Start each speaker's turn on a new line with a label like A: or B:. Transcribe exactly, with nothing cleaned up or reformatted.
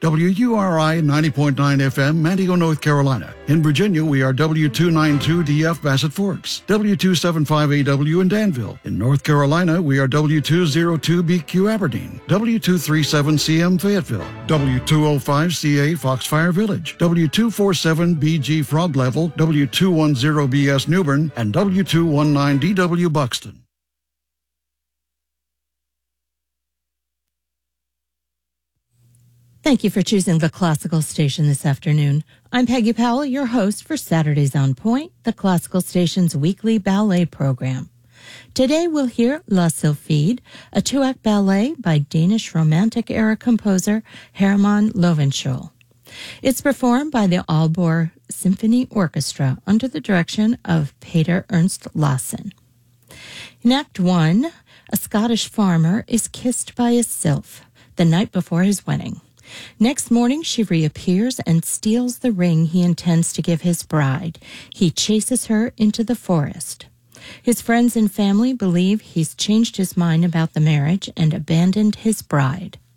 A: W U R I ninety point nine F M, Manteo, North Carolina. In Virginia, we are W two ninety-two D F, Bassett Forks, W two seventy-five A W in Danville. In North Carolina, we are W two oh two B Q, Aberdeen, W two thirty-seven C M, Fayetteville, W two oh five C A, Foxfire Village, W two forty-seven B G, Frog Level, W two ten B S, Newbern, and W two nineteen D W, Buxton.
B: Thank you for choosing the Classical Station this afternoon. I'm Peggy Powell, your host for Saturdays on Point, the Classical Station's weekly ballet program. Today we'll hear La Sylphide, a two-act ballet by Danish Romantic-era composer Herman Loewenskjold. It's performed by the Aalborg Symphony Orchestra under the direction of Peter Ernst Lassen. In Act One, a Scottish farmer is kissed by a sylph the night before his wedding. Next morning, she reappears and steals the ring he intends to give his bride. He chases her into the forest. His friends and family believe he's changed his mind about the marriage and abandoned his bride.